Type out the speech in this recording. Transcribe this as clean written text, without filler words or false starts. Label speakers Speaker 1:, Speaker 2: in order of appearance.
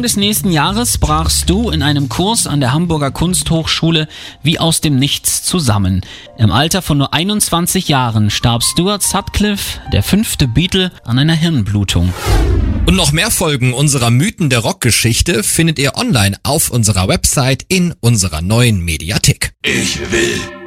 Speaker 1: des nächsten Jahres brachst du in einem Kurs an der Hamburger Kunsthochschule wie aus dem Nichts zusammen. Im Alter von nur 21 Jahren starb Stuart Sutcliffe, der 5. Beatle, an einer Hirnblutung.
Speaker 2: Und noch mehr Folgen unserer Mythen der Rockgeschichte findet ihr online auf unserer Website in unserer neuen Mediathek.
Speaker 3: Ich will